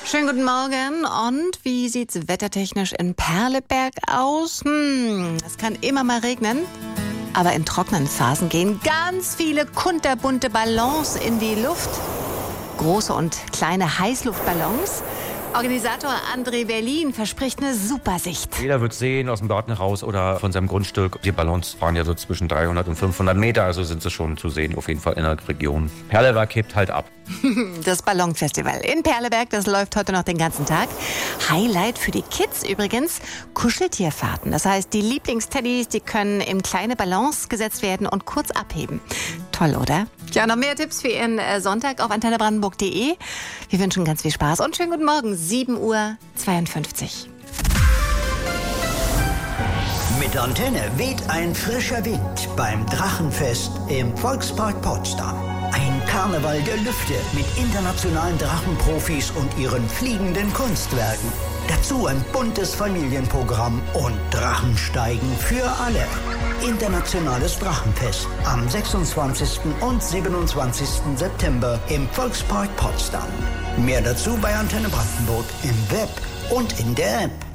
Schönen guten Morgen. Und wie sieht's wettertechnisch in Perleberg aus? Es kann immer mal regnen, aber in trockenen Phasen gehen ganz viele kunterbunte Ballons in die Luft. Große und kleine Heißluftballons. Organisator André Berlin verspricht eine super Sicht. Jeder wird sehen, aus dem Garten raus oder von seinem Grundstück. Die Ballons fahren ja so zwischen 300 und 500 Meter, also sind sie schon zu sehen, auf jeden Fall in der Region. Perleberg hebt halt ab. Das Ballonfestival in Perleberg, das läuft heute noch den ganzen Tag. Highlight für die Kids übrigens, Kuscheltierfahrten. Das heißt, die Lieblingsteddys, die können in kleine Ballons gesetzt werden und kurz abheben. Toll, oder? Ja, noch mehr Tipps für Ihren Sonntag auf antennebrandenburg.de. Wir wünschen ganz viel Spaß und schönen guten Morgen, 7:52 Uhr. Mit Antenne weht ein frischer Wind beim Drachenfest im Volkspark Potsdam. Ein Karneval der Lüfte mit internationalen Drachenprofis und ihren fliegenden Kunstwerken. Dazu ein buntes Familienprogramm und Drachensteigen für alle. Internationales Drachenfest am 26. und 27. September im Volkspark Potsdam. Mehr dazu bei Antenne Brandenburg im Web und in der App.